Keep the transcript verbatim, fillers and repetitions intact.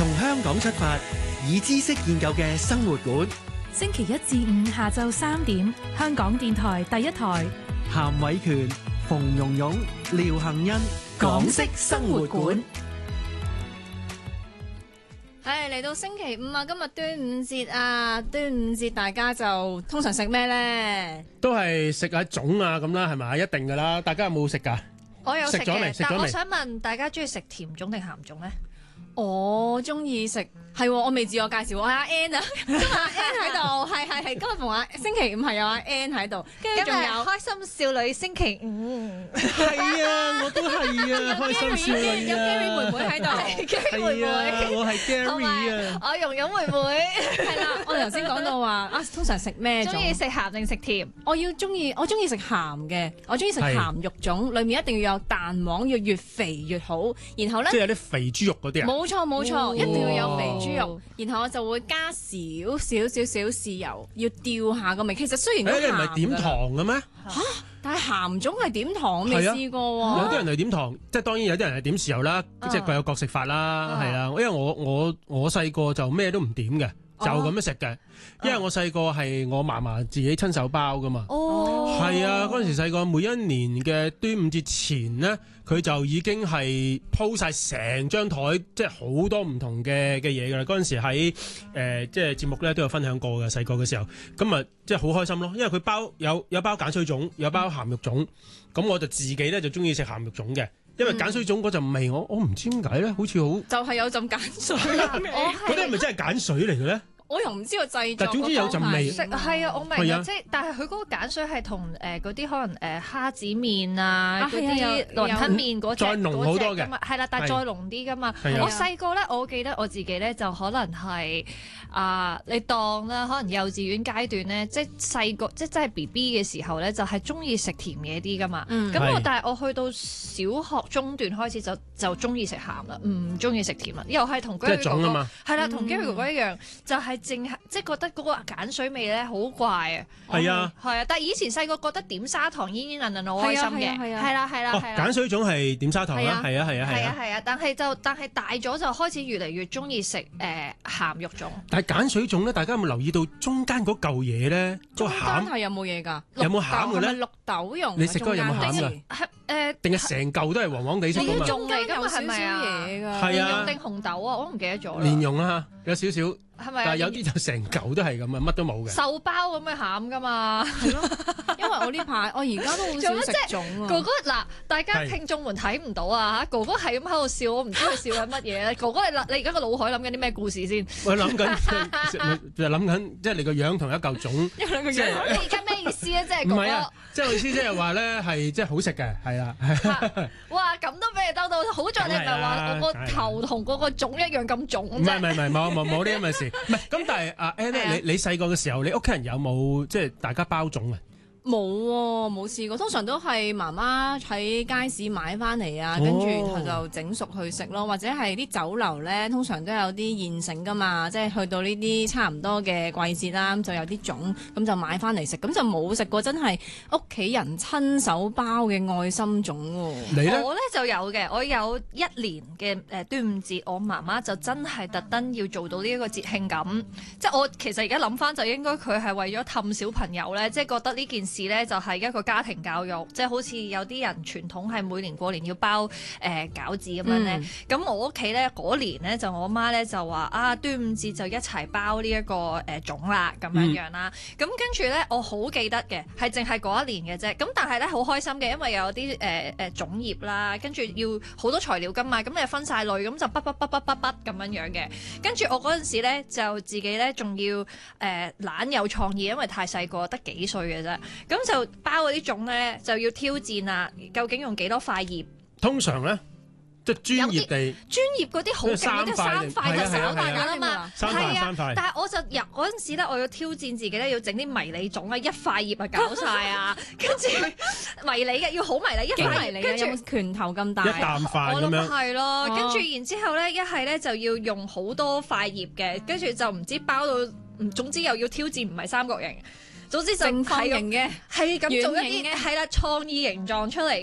從香港出發，以知識研究嘅生活館。 星期一至五下晝三點，香港電台第一台。 譚偉權、馮蓉蓉、廖杏欣，港式生活館。 係嚟到星期五啊！今日端午節啊，端午節大家就通常食咩咧？ 都係食下粽啊咁啦，係咪？一定噶啦！大家有冇食噶？ 我有食嘅，但我想問大家中意食甜粽定鹹粽咧？ 我中意食，係我未自我介紹，我係阿 Ann 啊，今日阿 Ann 喺度，係係係，今日同阿星期五係有阿 Ann 喺度，跟住仲有開心少女星期五， 係啊，我都係啊，開心少女啊， 有 Gary 妹妹喺度 ，Gary 妹妹， 我係 Gary 啊， 我蓉蓉妹妹， 係啦，我哋頭先講到話啊，通常食咩粽？ 中意食鹹定食甜？ 我要中意，我中意食鹹嘅，我中意食鹹肉粽，裏面一定要有蛋黃，要越肥越好，然後咧， 即係有啲肥豬肉嗰啲啊。 冇錯冇錯，一定要有肥豬肉，然後我就會加少少少少豉油，要調下個味。其實雖然都鹹， 你唔係點糖嘅咩？ 嚇！但係鹹粽係點糖，未試過喎。 有啲人係點糖，即係當然有啲人係點豉油啦，即係各有各食法啦，係啦。因為我我我細個就咩都唔點嘅。就咁樣食嘅，因為我細個係我嫲嫲自己親手包噶嘛。哦，係啊，嗰陣時細個每一年嘅端午節前呢，佢就已經係鋪晒成張台，即係好多唔同嘅嘅嘢噶啦。嗰陣時喺誒即係節目咧都有分享過嘅，細個嘅時候，咁啊即係好開心咯。因為佢包有有包鹼水粽，有包鹹肉粽，咁我就自己咧就中意食鹹肉粽嘅。因為鹼水粽嗰陣味，我我唔知點解咧，好似好就係有陣鹼水味。 嗰啲係咪真係鹼水嚟嘅咧？ 我又唔知個製作， 但總之有陣味。 食係啊，我明啊，即係但係佢嗰個鹼水係同誒嗰啲可能誒蝦子麵啊嗰啲雲吞麵嗰隻再濃好多嘅， 係啦，但係再濃啲噶嘛。我細個咧，我記得我自己咧就可能係啊，你當啦，可能幼稚園階段咧，即係細個即係真係 B B 嘅時候咧，就係中意食甜嘢啲噶嘛。咁我但係我去到小學中段開始就就中意食鹹啦，唔中意食甜啦，又係同 Gary 哥哥係啦，同 Gary 哥哥一樣，就係。淨係即係覺得嗰個鹼水味咧好怪啊！ 係啊， 係啊，但係以前細個覺得點砂糖煙煙韌韌好開心嘅，係啦係啦係啦。 鹼水粽係點砂糖啊？係啊係啊係啊係啊！但係就但係大咗就開始越嚟越中意食誒鹹肉粽。 但係鹼水粽咧，大家有冇留意到中間嗰嚿嘢咧？個餡係有冇嘢㗎？ 有冇餡嘅咧？ 綠豆蓉， 你食嗰個有冇餡㗎？ 誒， 定係成嚿都係黃黃地色㗎嘛？ 中嚟㗎嘛係咪啊？蓮蓉定紅豆啊？我都唔記得咗啦。 蓮蓉啊，有少少。 係咪？ 但係有啲就成嚿都係咁啊，乜都冇嘅。 壽包咁嘅餡㗎嘛，係咯。 因為我呢排我而家都好少食粽啊。 哥哥嗱，大家聽眾們睇唔到啊嚇，哥哥係咁喺度笑，我唔知佢笑緊乜嘢咧。哥哥你你而家個腦海諗緊啲咩故事先？ 我諗緊就諗緊，即係你個樣同一嚿粽。 即係你而家咩意思咧？即係哥哥。 即係我意思即係話咧係即係好食嘅，係啦。 哇！咁都俾你兜到，好在你唔係話我個頭同嗰個粽一樣咁腫。唔係唔係唔係冇冇冇啲咁嘅事。唔係咁，但係阿 Ann 你你細個嘅時候，你屋企人有冇即係大家包粽啊？ 冇喎，冇試過。通常都係媽媽喺街市買翻嚟啊，跟住然後就整熟去食咯。或者係啲酒樓咧，通常都有啲現成噶嘛，即係去到呢啲差唔多嘅季節啦，咁就有啲粽，咁就買翻嚟食。咁就冇食過真係屋企人親手包嘅愛心粽喎。 你咧？ 我咧就有嘅，我有一年嘅誒端午節，我媽媽就真係特登要做到呢一個節慶感。即係我其實而家諗翻就應該佢係為咗氹小朋友咧，即係覺得呢件事事咧就係一個家庭教育，即係好似有啲人傳統係每年過年要包誒餃子咁樣咧。咁、嗯、我屋企咧嗰年咧就我媽咧就話啊端午節就一齊包呢一個誒粽啦咁樣樣啦。咁跟住咧我好記得嘅係淨係嗰一年嘅啫。咁但係咧好開心嘅，因為有啲誒誒粽葉啦，跟住要好多材料噶嘛，咁你分晒類，咁就筆筆筆筆筆筆咁樣樣嘅。跟住我嗰陣時咧就自己咧仲要誒懶有創意，因為太細個得幾歲嘅啫。咁就包嗰啲粽咧，就要挑戰啊！究竟用幾多塊葉？ 通常咧，即係專業地， 專業嗰啲好勁嗰啲三塊就三塊㗎啦嘛， 係啊，三塊。 但係我就入嗰陣時咧，我要挑戰自己咧，要整啲迷你粽啊，一塊葉啊搞晒啊，跟住迷你嘅要好迷你，一塊迷你，跟住拳頭咁大， 一啖飯咁樣。 係咯，跟住然之後咧，一係咧就要用好多塊葉嘅，跟住就唔知包到，總之又要挑戰唔係三角形。總之就正方形嘅， 係咁做一啲係啦創意形狀出嚟嘅。